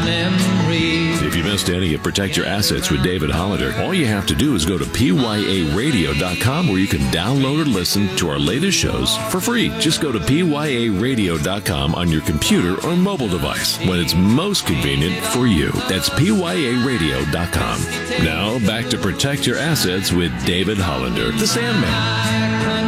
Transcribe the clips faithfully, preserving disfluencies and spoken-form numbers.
memories. If you missed any of Protect Your Assets with David Hollander, all you have to do is go to P Y A radio dot com where you can download or listen to our latest shows for free. Just go to P Y A radio dot com on your computer or mobile device when it's most convenient for you. That's P Y A radio dot com. Now, back to Protect Your Assets with David Hollander, the Sandman.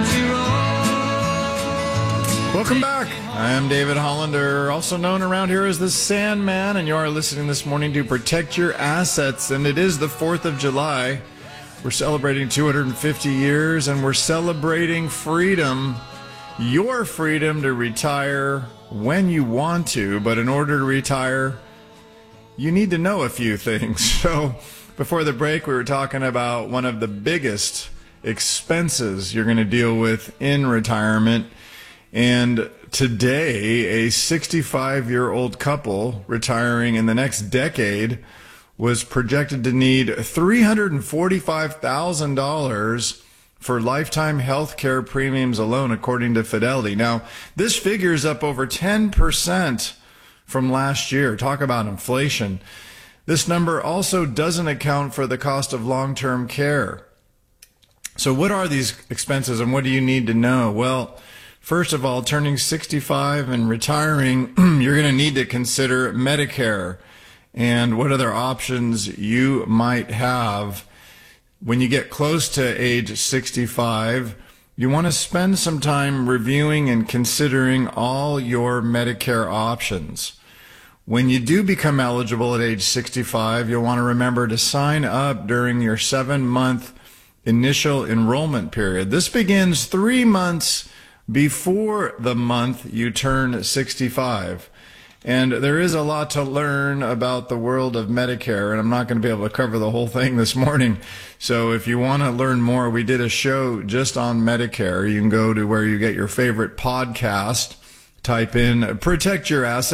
Welcome back. I am David Hollander, also known around here as the Sandman, and you are listening this morning to Protect Your Assets, and it is the fourth of July. We're celebrating two hundred fifty years, and we're celebrating freedom, your freedom to retire when you want to, but in order to retire, you need to know a few things. So before the break, we were talking about one of the biggest expenses you're going to deal with in retirement. And today, a sixty-five-year-old couple retiring in the next decade was projected to need three hundred forty-five thousand dollars for lifetime health care premiums alone, according to Fidelity. Now, this figure is up over ten percent from last year. Talk about inflation. This number also doesn't account for the cost of long-term care. So what are these expenses and what do you need to know? Well, first of all, turning sixty-five and retiring, you're going to need to consider Medicare and what other options you might have. When you get close to age sixty-five, you want to spend some time reviewing and considering all your Medicare options. When you do become eligible at age sixty-five, you'll want to remember to sign up during your seven-month initial enrollment period. This begins three months before the month you turn sixty-five. And there is a lot to learn about the world of Medicare, and I'm not going to be able to cover the whole thing this morning. So if you want to learn more, we did a show just on Medicare. You can go to where you get your favorite podcast, type in Protect Your Assets.